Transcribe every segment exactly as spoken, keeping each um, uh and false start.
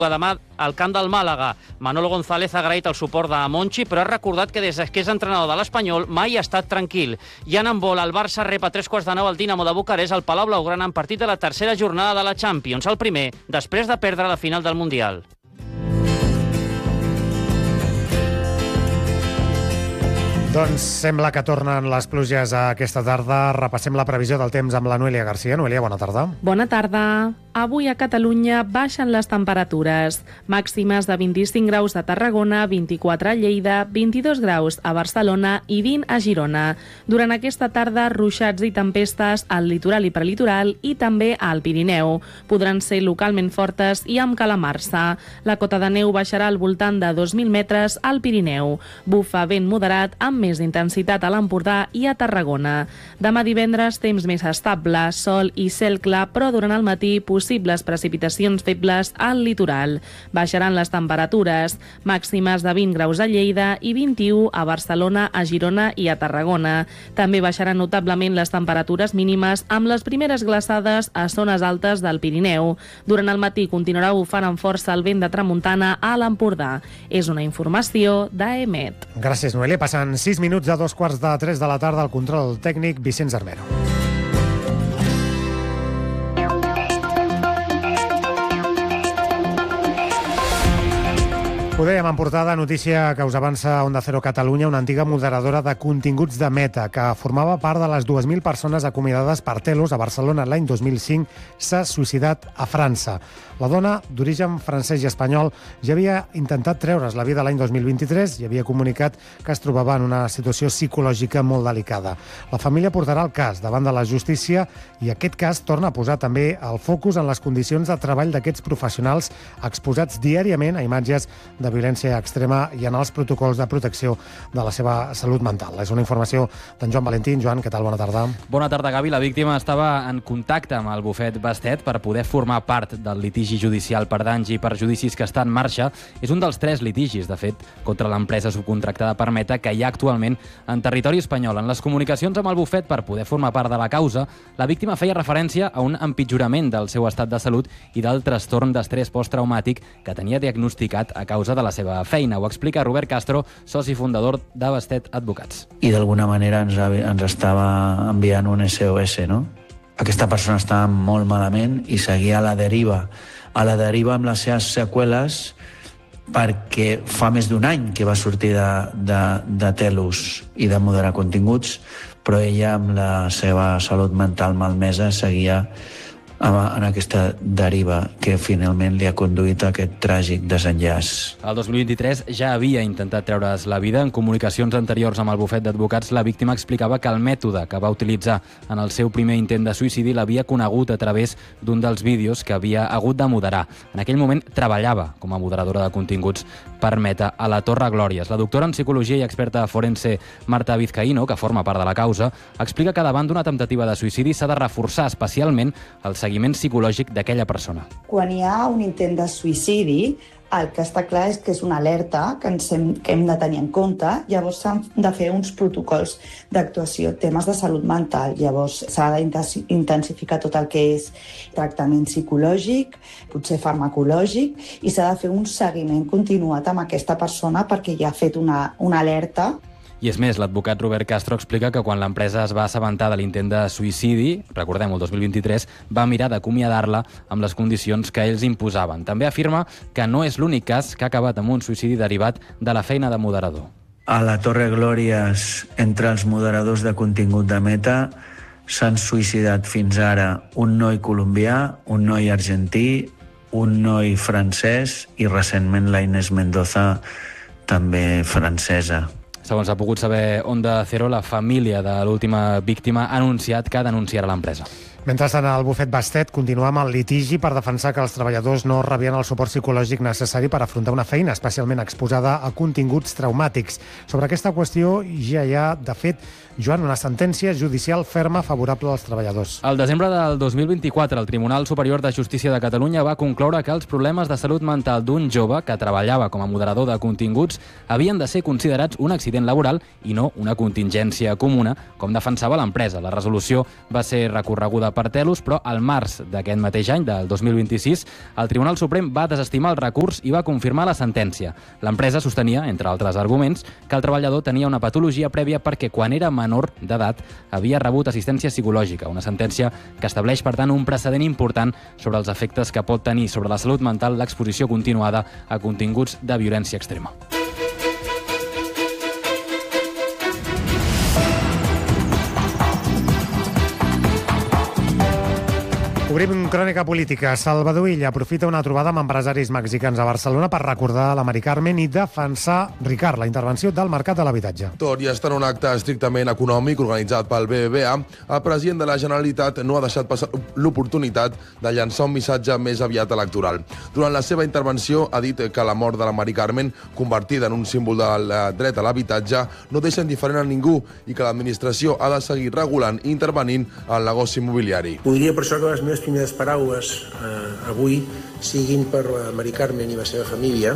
demà al camp del Màlaga. Manolo González ha agraït el suport de Monchi, però ha recordat que des que és entrenador de l'Espanyol mai ha estat tranquil. I en handbol, el Barça rep a tres quarts de nou el Dinamo de Bucarest al Palau Blaugrana en partit de la tercera jornada de la Champions, el primer després de perdre la final del Mundial. Doncs sembla que tornen les pluges aquesta tarda. Repassem la previsió del temps amb la Noelia Garcia. Noelia, bona tarda. Bona tarda. Avui a Catalunya baixen les temperatures. Màximes de vint-i-cinc graus a Tarragona, vint-i-quatre a Lleida, vint-i-dos graus a Barcelona i vint a Girona. Durant aquesta tarda, ruixats i tempestes al litoral i prelitoral i també al Pirineu. Podran ser localment fortes i amb calamarsa. La cota de neu baixarà al voltant de dos mil metres al Pirineu. Bufa vent moderat amb més intensitat a l'Empordà i a Tarragona. Demà divendres, temps més estable, sol i cel clar, però durant el matí possibles precipitacions febles al litoral. Baixaran les temperatures, màximes de vint graus a Lleida i vint-i-u a Barcelona, a Girona i a Tarragona. També baixaran notablement les temperatures mínimes amb les primeres glaçades a zones altes del Pirineu. Durant el matí continuarà bufant amb força el vent de tramuntana a l'Empordà. És una informació d'A E M E T. Gràcies, Noelia. Passen sis minuts a dos quarts de tres de la tarda. Al control tècnic, Vicenç Armero. Ho dèiem en portada, notícia que us avança Onda Cero Catalunya, una antiga moderadora de continguts de Meta, que formava part de les dues mil persones acomiadades per Telos a Barcelona l'any dos mil cinc, s'ha suïcidat a França. La dona, d'origen francès i espanyol, ja havia intentat treure's la vida l'any dos mil vint-i-tres i havia comunicat que es trobava en una situació psicològica molt delicada. La família portarà el cas davant de la justícia i aquest cas torna a posar també el focus en les condicions de treball d'aquests professionals exposats diàriament a imatges de violència extrema i en els protocols de protecció de la seva salut mental. És una informació d'en Joan Valentín. Joan, què tal? Bona tarda. Bona tarda, Gavi. La víctima estava en contacte amb el bufet Bastet per poder formar part del litigi judicial per danys i perjudicis que està en marxa. És un dels tres litigis, de fet, contra l'empresa subcontractada per Meta que hi ha actualment en territori espanyol. En les comunicacions amb el bufet per poder formar part de la causa, la víctima feia referència a un empitjorament del seu estat de salut i del trastorn d'estrès posttraumàtic que tenia diagnosticat a causa de la seva feina. Ho explica Robert Castro, soci fundador de Bastet Advocats. I d'alguna manera ens, ens estava enviant un S O S, no? Aquesta persona estava molt malament i seguia a la deriva. A la deriva amb les seves seqüeles perquè fa més d'un any que va sortir de, de, de Telos i de moderar continguts, però ella amb la seva salut mental malmesa seguia en aquesta deriva que finalment li ha conduït a aquest tràgic desenllaç. El dos mil vint-i-tres ja havia intentat treure's la vida. En comunicacions anteriors amb el bufet d'advocats, la víctima explicava que el mètode que va utilitzar en el seu primer intent de suïcidi l'havia conegut a través d'un dels vídeos que havia hagut de moderar. En aquell moment treballava com a moderadora de continguts per Meta a la Torre Glòries. La doctora en psicologia i experta forense Marta Vizcaíno, que forma part de la causa, explica que davant d'una temptativa de suïcidi s'ha de reforçar especialment el seguiment psicològic d'aquella persona. Quan hi ha un intent de suïcidi, el que està clar és que és una alerta que, ens hem, que hem de tenir en compte. Llavors s'han de fer uns protocols d'actuació, temes de salut mental. Llavors s'ha d'intensificar tot el que és tractament psicològic, potser farmacològic, i s'ha de fer un seguiment continuat amb aquesta persona perquè ja ha fet una, una alerta. I és més, l'advocat Robert Castro explica que quan l'empresa es va assabentar de l'intent de suïcidi, recordem-ho, el dos mil vint-i-tres, va mirar d'acomiadar-la amb les condicions que ells imposaven. També afirma que no és l'únic cas que ha acabat amb un suïcidi derivat de la feina de moderador. A la Torre Glòries, entre els moderadors de contingut de Meta, s'han suïcidat fins ara un noi colombià, un noi argentí, un noi francès i recentment la Inés Mendoza, també francesa. Segons ha pogut saber Onda Cero, la família de l'última víctima ha anunciat que denunciarà l'empresa. Mentrestant, el bufet Bastet continua amb el litigi per defensar que els treballadors no rebien el suport psicològic necessari per afrontar una feina, especialment exposada a continguts traumàtics. Sobre aquesta qüestió ja hi ha, de fet, Joan, una sentència judicial ferma favorable als treballadors. Al desembre del dos mil vint-i-quatre, el Tribunal Superior de Justícia de Catalunya va concloure que els problemes de salut mental d'un jove que treballava com a moderador de continguts havien de ser considerats un accident laboral i no una contingència comuna, com defensava l'empresa. La resolució va ser recorreguda per Telus, però al març d'aquest mateix any, del dos mil vint-i-sis, el Tribunal Suprem va desestimar el recurs i va confirmar la sentència. L'empresa sostenia, entre altres arguments, que el treballador tenia una patologia prèvia perquè quan era menor d'edat havia rebut assistència psicològica, una sentència que estableix, per tant, un precedent important sobre els efectes que pot tenir sobre la salut mental l'exposició continuada a continguts de violència extrema. Obrim crònica política. Salvador Illa aprofita una trobada amb empresaris mexicans a Barcelona per recordar la Mari Carmen i defensar, Ricard, la intervenció del mercat de l'habitatge. Tot i estar en un acte estrictament econòmic organitzat pel B B V A, el president de la Generalitat no ha deixat passar l'oportunitat de llançar un missatge més aviat electoral. Durant la seva intervenció ha dit que la mort de la Mari Carmen, convertida en un símbol del dret a l'habitatge, no deixa indiferent a ningú i que l'administració ha de seguir regulant i intervenint al negoci immobiliari. Podria per això que les meves primeres paraules eh, avui siguin per la Mari Carmen i la seva família.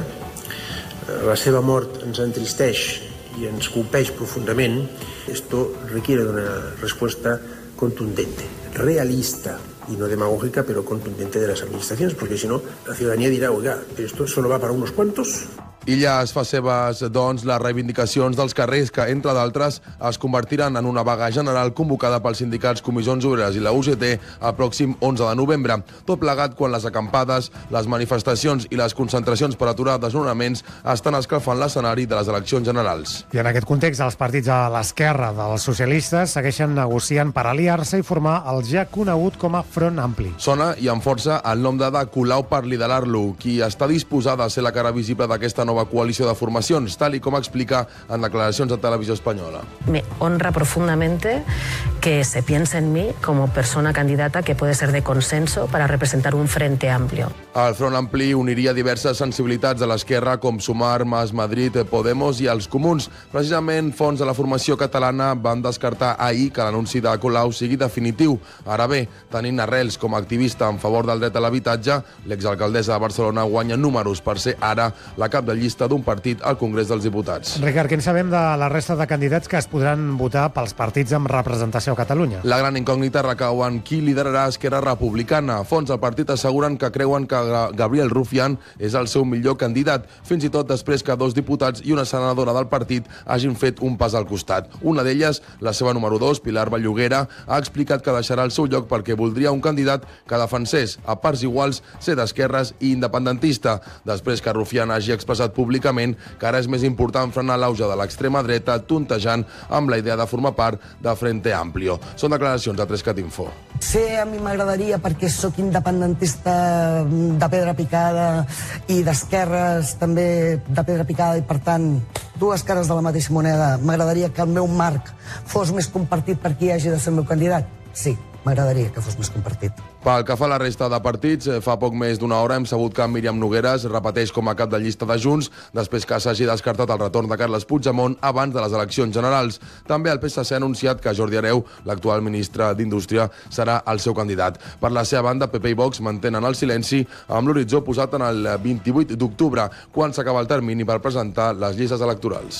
Eh, la seva mort ens entristeix y ens colpeix profundament. Esto requiere de una respuesta contundente, realista y no demagógica, pero contundente de las administraciones, porque si no, la ciudadanía dirá, oiga, esto solo va para unos cuantos. Illa es fa seves, doncs, les reivindicacions dels carrers que, entre d'altres, es convertiran en una vaga general convocada pels sindicats Comissions Obreres i la U G T el pròxim onze de novembre. Tot plegat quan les acampades, les manifestacions i les concentracions per aturar desnonaments estan escalfant l'escenari de les eleccions generals. I en aquest context, els partits a l'esquerra dels socialistes segueixen negociant per aliar-se i formar el ja conegut com a Front Ampli. Sona i amb força el nom de Ada Colau per liderar-lo, qui està disposada a ser la cara visible d'aquesta nova coalició de formacions, tal i com explica en declaracions a Televisió Espanyola. Me honra profundamente que se piense en mí como persona candidata que puede ser de consenso para representar un frente amplio. El Front Ampli uniria diverses sensibilitats de l'esquerra com Sumar, Mas Madrid, Podemos i els Comuns. Precisament, fonts de la formació catalana van descartar ahir que l'anunci de Colau sigui definitiu. Ara bé, tenint arrels com a activista en favor del dret a l'habitatge, l'exalcaldessa de Barcelona guanya números per ser ara la cap de llista d'un partit al Congrés dels Diputats. Ricard, què en sabem de la resta de candidats que es podran votar pels partits amb representació a Catalunya? La gran incògnita recau en qui liderarà Esquerra Republicana. Fons del partit asseguren que creuen que Gabriel Rufián és el seu millor candidat, fins i tot després que dos diputats i una senadora del partit hagin fet un pas al costat. Una d'elles, la seva número dos, Pilar Belluguera, ha explicat que deixarà el seu lloc perquè voldria un candidat que defensés a parts iguals ser d'esquerres i independentista, després que Rufián hagi expressat públicament que ara és més important frenar l'auge de l'extrema dreta, tontejant amb la idea de formar part de Frente Amplio. Són declaracions de Trescat Info. Sí, a mi m'agradaria, perquè sóc independentista de pedra picada i d'esquerres també de pedra picada, i per tant, dues cares de la mateixa moneda. M'agradaria que el meu marc fos més compartit per qui hagi de ser el meu candidat? Sí, m'agradaria que fos més compartit. Pel que fa a la resta de partits, fa poc més d'una hora hem sabut que Míriam Nogueras repeteix com a cap de llista de Junts després que s'hagi descartat el retorn de Carles Puigdemont abans de les eleccions generals. També el P S C ha anunciat que Jordi Hereu, l'actual ministre d'Indústria, serà el seu candidat. Per la seva banda, P P i Vox mantenen el silenci amb l'horitzó posat en el vint-i-vuit d'octubre, quan s'acaba el termini per presentar les llistes electorals.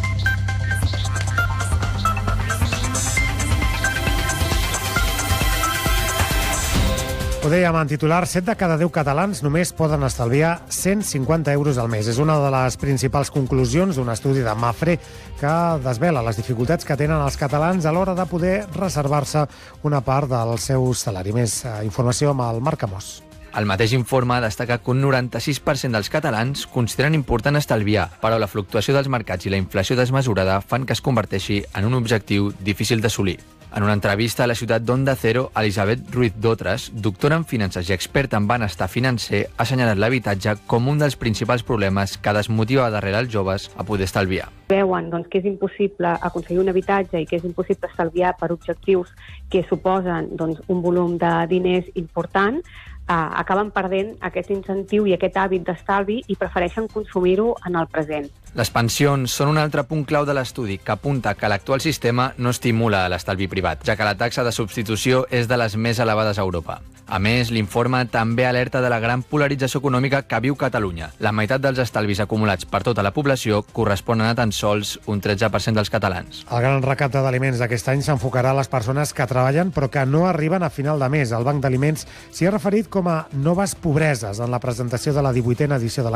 Ho dèiem en titular, set de cada deu catalans només poden estalviar cent cinquanta euros al mes. És una de les principals conclusions d'un estudi de Mapfre que desvela les dificultats que tenen els catalans a l'hora de poder reservar-se una part del seu salari. Més informació amb el Marc Amós. El mateix informe destaca que un noranta-sis per cent dels catalans consideren important estalviar, però la fluctuació dels mercats i la inflació desmesurada fan que es converteixi en un objectiu difícil d'assolir. En una entrevista a la ciutat d'Onda Cero, Elisabet Ruiz Dotres, doctora en finances i experta en benestar financer, ha assenyalat l'habitatge com un dels principals problemes que desmotiva darrere els joves a poder estalviar. Veuen doncs, que és impossible aconseguir un habitatge i que és impossible estalviar per objectius que suposen doncs, un volum de diners important, eh, acaben perdent aquest incentiu i aquest hàbit d'estalvi i prefereixen consumir-ho en el present. Les pensions són un altre punt clau de l'estudi, que apunta que l'actual sistema no estimula l'estalvi privat, ja que la taxa de substitució és de les més elevades a Europa. A més, l'informe també alerta de la gran polarització econòmica que viu Catalunya. La meitat dels estalvis acumulats per tota la població corresponen a tan sols un tretze per cent dels catalans. El gran recapte d'aliments d'aquest any s'enfocarà a les persones que treballen però que no arriben a final de mes. El Banc d'Aliments s'hi ha referit com a noves pobreses en la presentació de la divuitena edició de la